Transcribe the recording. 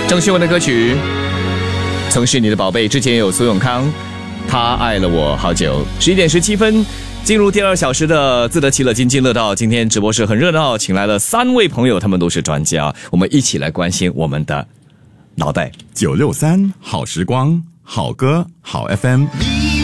郑秀文的歌曲曾是你的宝贝，之前有苏永康，他爱了我好久。11点17分，进入第2小时的自得其乐津津乐道。今天直播室很热闹，请来了3位朋友，他们都是专家，我们一起来关心我们的脑袋。 963好时光，好歌好 FM。